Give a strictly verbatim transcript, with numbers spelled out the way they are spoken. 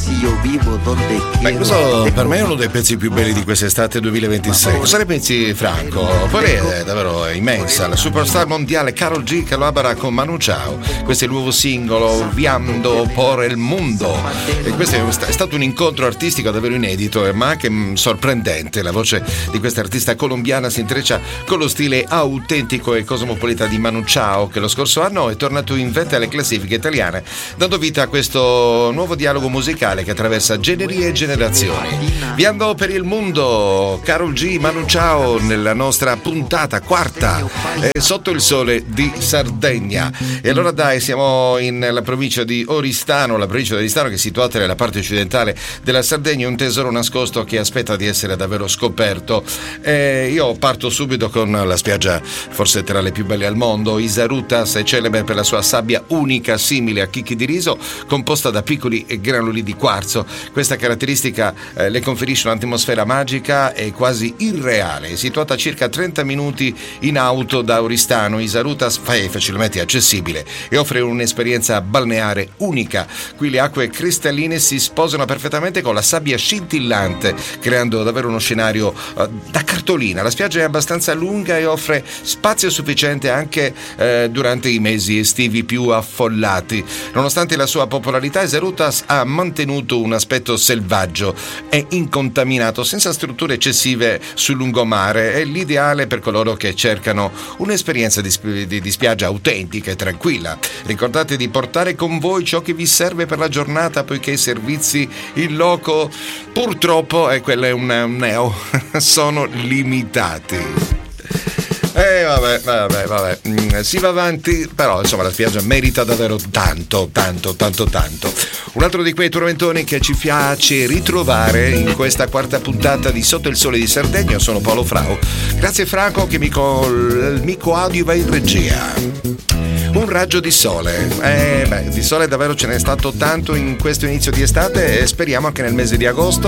io vivo donde quiero. Beh, questo per me è uno dei pezzi più belli di quest'estate duemilaventisei. Cosa ne pensi, Franco? Poi è davvero immensa. La superstar mondiale Karol G collabora con Manu Chao. Questo è il nuovo singolo Viando por el Mundo. E questo è stato un incontro artistico davvero inedito, ma anche sorprendente. La voce di questa artista colombiana si intreccia con lo stile autentico e cosmopolita di Manu Chao, che lo scorso anno è tornato in vetta alle classifiche italiane, dando vita a questo nuovo dialogo musicale che attraversa generi e generazioni. Viando per il mondo, Karol G, Manu Chao nella nostra puntata quarta eh, sotto il sole di Sardegna. E allora dai, siamo nella provincia di Oristano, la provincia di Oristano che è situata nella parte occidentale della Sardegna, un tesoro nascosto che aspetta di essere davvero scoperto. Eh, io parto subito con la spiaggia forse tra le più belle al mondo. Isarutas è celebre per la sua sabbia unica, simile a chicchi di riso, composta da piccoli granuli di quarzo. Questa caratteristica eh, le conferisce un'atmosfera magica e quasi irreale. È situata a circa trenta minuti in auto da Oristano, Isarutas è facilmente accessibile e offre un'esperienza balneare unica. Qui le acque cristalline si sposano perfettamente con la sabbia scintillante, creando davvero uno scenario eh, da cartolina. La spiaggia è abbastanza lunga e offre spazio sufficiente anche eh, durante i mesi estivi più affollati. Nonostante la sua popolarità, Isarutas ha mantenuto un aspetto selvaggio e incontaminato, senza strutture eccessive sul lungomare. È l'ideale per coloro che cercano un'esperienza di, di, di spiaggia autentica e tranquilla. Ricordate di portare con voi ciò che vi serve per la giornata, poiché i servizi in loco purtroppo, e quello è un, un neo, sono limitati. Eh vabbè, vabbè, vabbè, mm, si va avanti, però insomma la spiaggia merita davvero tanto, tanto, tanto, tanto. Un altro di quei tormentoni che ci piace ritrovare in questa quarta puntata di Sotto il Sole di Sardegna. Io sono Paolo Frau. Grazie Franco che mi, col, mi coadiuva in regia. Un raggio di sole, eh, beh, di sole davvero ce n'è stato tanto in questo inizio di estate e speriamo anche nel mese di agosto